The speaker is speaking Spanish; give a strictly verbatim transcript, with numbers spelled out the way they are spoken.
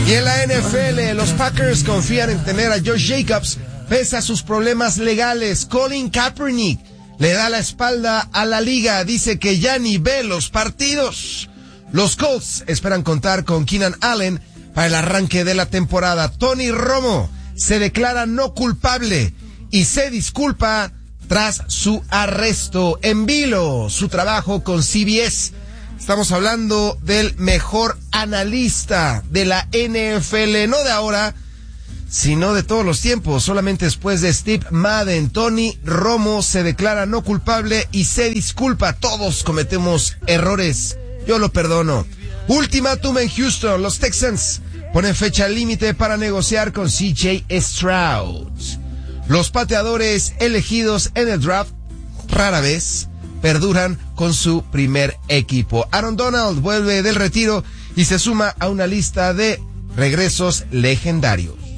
Y en la N F L, los Packers confían en tener a Josh Jacobs pese a sus problemas legales. Colin Kaepernick le da la espalda a la liga, dice que ya ni ve los partidos. Los Colts esperan contar con Keenan Allen para el arranque de la temporada. Tony Romo se declara no culpable y se disculpa tras su arresto. En vilo, su trabajo con C B S. Estamos hablando del mejor analista de la N F L, no de ahora, sino de todos los tiempos. Solamente después de Steve Madden, Tony Romo se declara no culpable y se disculpa. Todos cometemos errores, yo lo perdono. Ultimátum en Houston, los Texans ponen fecha límite para negociar con C J Stroud. Los pateadores elegidos en el draft rara vez perduran con su primer equipo. Aaron Donald vuelve del retiro y se suma a una lista de regresos legendarios.